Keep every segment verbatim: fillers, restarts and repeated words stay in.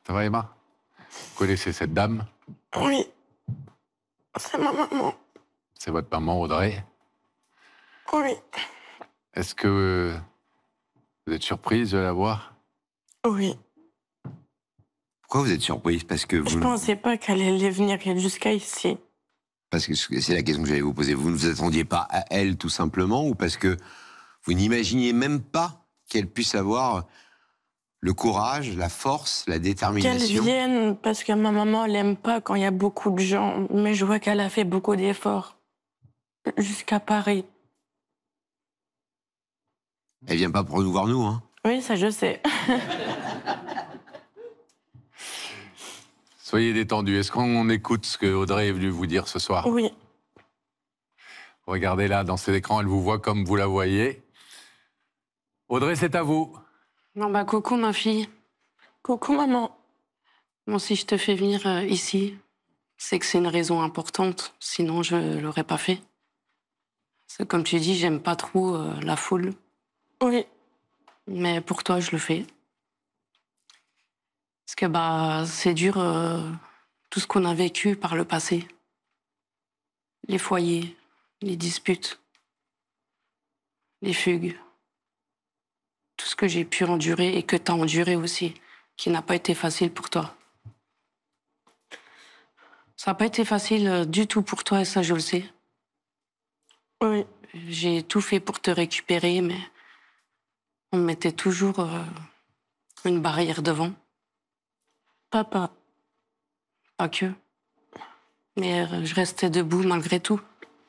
Ça va, Emma? Vous connaissez cette dame? Oui, c'est ma maman. C'est votre maman, Audrey? Oui. Est-ce que vous êtes surprise de la voir? Oui. Pourquoi vous êtes surprise? Parce que vous... Je pensais pas qu'elle allait venir jusqu'à ici. Parce que c'est la question que j'allais vous poser. Vous ne vous attendiez pas à elle, tout simplement, ou parce que vous n'imaginiez même pas qu'elle puisse avoir le courage, la force, la Qu'elle détermination? vienne, parce que ma maman, elle n'aime pas quand il y a beaucoup de gens. Mais je vois qu'elle a fait beaucoup d'efforts. Jusqu'à Paris. Elle vient pas pour nous voir, nous, hein? Oui, ça je sais. Soyez détendus. Est-ce qu'on écoute ce que Audrey est venue vous dire ce soir? Oui. Regardez là, dans cet écran, elle vous voit comme vous la voyez. Audrey, c'est à vous. Non, bah, coucou, ma fille. Coucou, maman. Bon, si je te fais venir euh, ici, c'est que c'est une raison importante. Sinon, je l'aurais pas fait. Parce que, comme tu dis, j'aime pas trop euh, la foule. Oui. Mais pour toi, je le fais. Parce que, bah, c'est dur, euh, tout ce qu'on a vécu par le passé. Les foyers, les disputes, les fugues. Tout ce que j'ai pu endurer et que tu as enduré aussi, qui n'a pas été facile pour toi. Ça n'a pas été facile euh, du tout pour toi, et ça, je le sais. Oui. J'ai tout fait pour te récupérer, mais on mettait toujours euh, une barrière devant. Papa. Pas que. Mais euh, je restais debout malgré tout.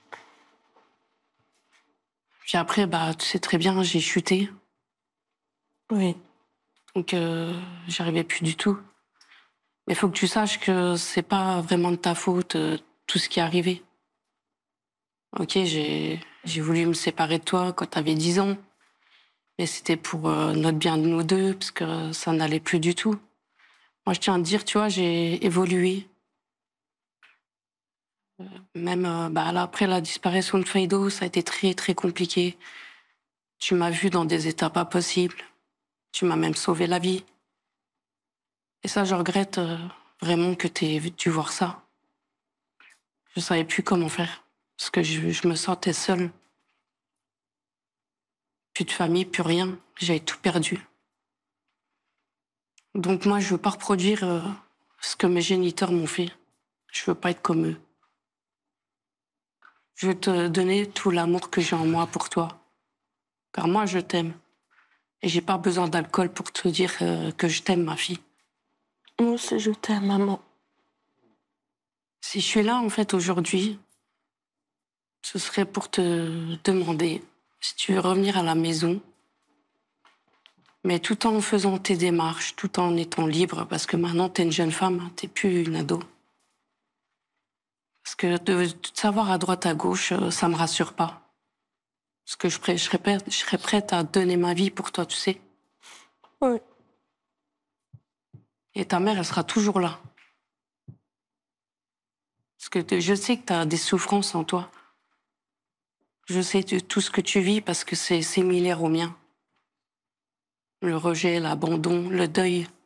Puis après, bah, tu sais très bien, j'ai chuté. Oui. Donc, euh, j'arrivais plus du tout. Mais il faut que tu saches que c'est pas vraiment de ta faute, euh, tout ce qui est arrivé. Ok, j'ai j'ai voulu me séparer de toi quand t'avais dix ans. Mais c'était pour euh, notre bien de nous deux, parce que ça n'allait plus du tout. Moi, je tiens à te dire, tu vois, j'ai évolué. Euh, même euh, bah, là, après la disparition de Faido, ça a été très, très compliqué. Tu m'as vu dans des états pas possibles. Tu m'as même sauvé la vie. Et ça, je regrette euh, vraiment que t'aies dû voir ça. Je savais plus comment faire, parce que je, je me sentais seule. Plus de famille, plus rien. J'avais tout perdu. Donc moi, je veux pas reproduire euh, ce que mes géniteurs m'ont fait. Je veux pas être comme eux. Je veux te donner tout l'amour que j'ai en moi pour toi. Car moi, je t'aime. Et j'ai pas besoin d'alcool pour te dire euh, que je t'aime, ma fille. Moi aussi, je t'aime, maman. Si je suis là, en fait, aujourd'hui, ce serait pour te demander si tu veux revenir à la maison, mais tout en faisant tes démarches, tout en étant libre, parce que maintenant, t'es une jeune femme, hein, t'es plus une ado. Parce que de, de te savoir à droite, à gauche, euh, ça me rassure pas. Parce que je, je, serais prête, je serais prête à donner ma vie pour toi, tu sais. Oui. Et ta mère, elle sera toujours là. Parce que te- je sais que tu as des souffrances en toi. Je sais de tout ce que tu vis parce que c'est similaire au mien. Le rejet, l'abandon, le deuil.